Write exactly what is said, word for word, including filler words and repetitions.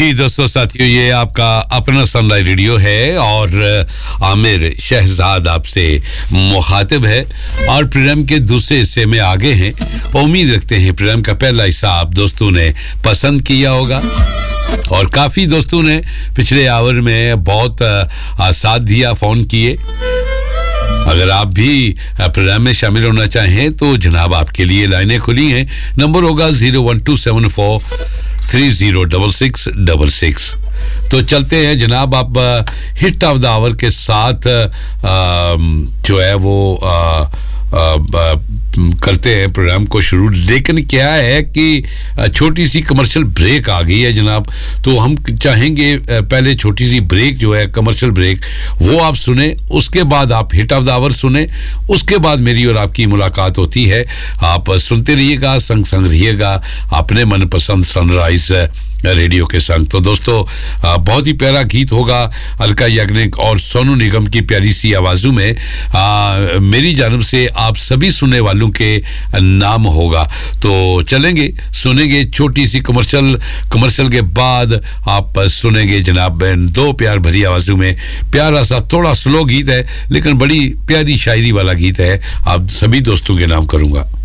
जी दोस्तों साथियों, ये आपका अपना सनराइज रेडियो है और आमिर शहजाद आपसे मुखातिब है और प्रोग्राम के दूसरे हिस्से में आगे हैं। उम्मीद रखते हैं प्रोग्राम का पहला हिस्सा आप दोस्तों ने पसंद किया होगा और काफ़ी दोस्तों ने पिछले आवर में बहुत साथ दिया, फ़ोन किए। अगर आप भी प्रोग्राम में शामिल होना चाहें तो जनाब आपके लिए लाइनें खुली हैं। नंबर होगा zero one two seven four three zero six six six six. तो चलते हैं जनाब, आप हिट ऑफ द आवर के साथ आ, जो है वो आ, आ, आ, करते हैं प्रोग्राम को शुरू। लेकिन क्या है कि छोटी सी कमर्शियल ब्रेक आ गई है जनाब, तो हम चाहेंगे पहले छोटी सी ब्रेक जो है कमर्शियल ब्रेक वो आप सुने, उसके बाद आप हिट ऑफ द आवर सुने, उसके बाद मेरी और आपकी मुलाकात होती है। आप सुनते रहिएगा, संग संग रहिएगा अपने मनपसंद सनराइज रेडियो के संग। तो दोस्तों बहुत ही प्यारा गीत होगा अलका याग्निक और सोनू निगम की प्यारी सी आवाज़ों में आ, मेरी जानब से आप सभी सुनने वालों के नाम होगा। तो चलेंगे, सुनेंगे छोटी सी कमर्शियल कमर्शियल के बाद आप सुनेंगे जनाब दो प्यार भरी आवाज़ों में प्यारा सा थोड़ा स्लो गीत है लेकिन बड़ी प्यारी शायरी वाला गीत है। आप सभी दोस्तों के नाम करूँगा।